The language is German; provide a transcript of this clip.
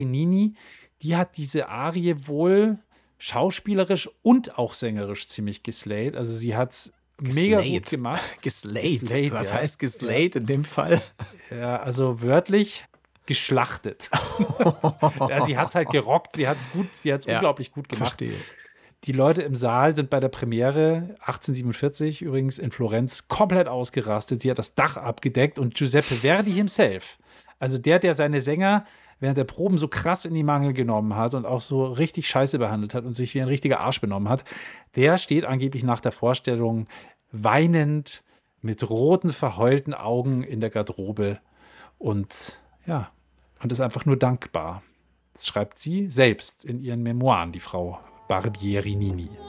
Nini, die hat diese Arie wohl schauspielerisch und auch sängerisch ziemlich geslayed. Also, sie hat's mega gut Geslayed. gemacht. Geslayed. Geslayed, Was ja. heißt Ja, geslayed in dem Fall? ja, also wörtlich geschlachtet. Ja, sie hat's halt gerockt, sie hat's Ja, unglaublich gut gemacht. verstehe. Die Leute im Saal sind bei der Premiere 1847 übrigens in Florenz komplett ausgerastet. Sie hat das Dach abgedeckt und Giuseppe Verdi himself, also der seine Sänger während der Proben so krass in die Mangel genommen hat und auch so richtig scheiße behandelt hat und sich wie ein richtiger Arsch benommen hat, der steht angeblich nach der Vorstellung weinend mit roten, verheulten Augen in der Garderobe und ja, und ist einfach nur dankbar. Das schreibt sie selbst in ihren Memoiren, die Frau Barbieri Nini.